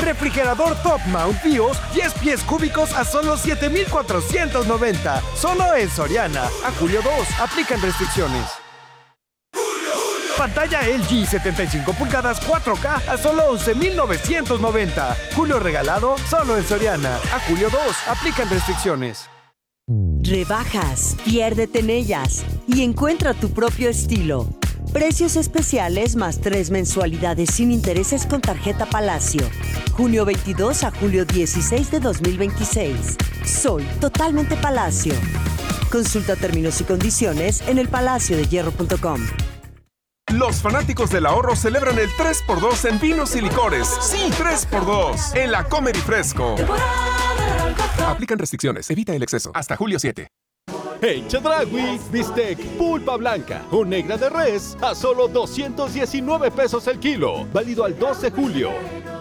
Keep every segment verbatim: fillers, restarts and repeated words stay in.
Refrigerador Top Mount BIOS diez pies cúbicos a solo siete mil cuatrocientos noventa. Solo en Soriana. A julio dos. Aplican restricciones. Pantalla L G setenta y cinco pulgadas cuatro K a solo once mil novecientos noventa. Julio regalado solo en Soriana. A julio dos. Aplican restricciones. Rebajas, piérdete en ellas y encuentra tu propio estilo. Precios especiales más tres mensualidades sin intereses con tarjeta Palacio. Junio veintidós a julio dieciséis de dos mil veintiséis. Soy totalmente Palacio. Consulta términos y condiciones en el palacio de hierro punto com. Los fanáticos del ahorro celebran el tres por dos en vinos y licores. Sí, tres por dos en la Comer y Fresco. Aplican restricciones. Evita el exceso. Hasta julio siete. En Chedraui, bistec pulpa blanca o negra de res a solo doscientos diecinueve pesos el kilo. Válido al dos de julio.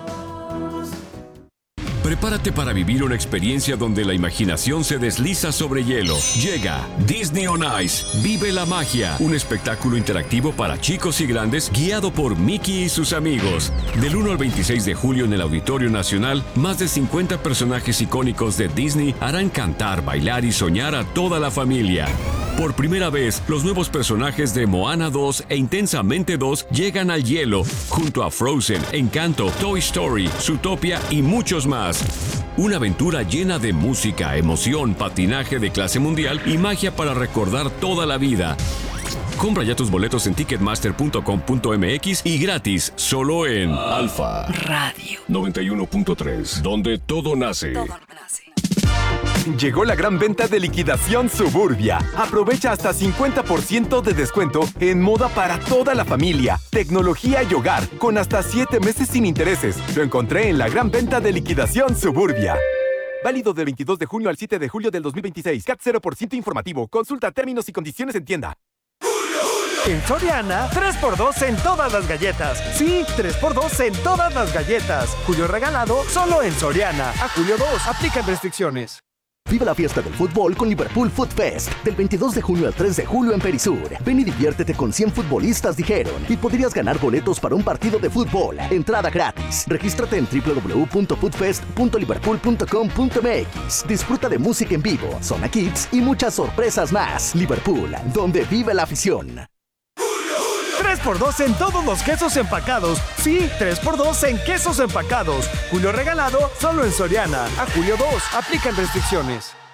Prepárate para vivir una experiencia donde la imaginación se desliza sobre hielo. Llega Disney on Ice. Vive la magia. Un espectáculo interactivo para chicos y grandes guiado por Mickey y sus amigos. Del uno al veintiséis de julio en el Auditorio Nacional, más de cincuenta personajes icónicos de Disney harán cantar, bailar y soñar a toda la familia. Por primera vez, los nuevos personajes de Moana dos e Intensamente dos llegan al hielo, junto a Frozen, Encanto, Toy Story, Zootopia y muchos más. Una aventura llena de música, emoción, patinaje de clase mundial y magia para recordar toda la vida. Compra ya tus boletos en ticketmaster punto com punto m x y gratis, solo en Alfa Radio noventa y uno punto tres, donde todo nace. Todo nace. Llegó la gran venta de liquidación Suburbia. Aprovecha hasta cincuenta por ciento de descuento en moda para toda la familia, tecnología y hogar, con hasta siete meses sin intereses. Lo encontré en la gran venta de liquidación Suburbia. Válido del veintidós de junio al siete de julio del dos mil veintiséis. C A T cero por ciento informativo. Consulta términos y condiciones en tienda. En Soriana, tres por dos en todas las galletas. Sí, tres por dos en todas las galletas. Julio regalado solo en Soriana. A julio dos. Aplican restricciones. Vive la fiesta del fútbol con Liverpool Food Fest. Del veintidós de junio al tres de julio en Perisur. Ven y diviértete con cien futbolistas, dijeron. Y podrías ganar boletos para un partido de fútbol. Entrada gratis. Regístrate en doble u doble u doble u punto foodfest punto liverpool punto com punto m x. Disfruta de música en vivo, zona kids y muchas sorpresas más. Liverpool, donde vive la afición. tres por dos en todos los quesos empacados. Sí, tres por dos en quesos empacados. Julio regalado solo en Soriana. A julio dos. Aplican restricciones.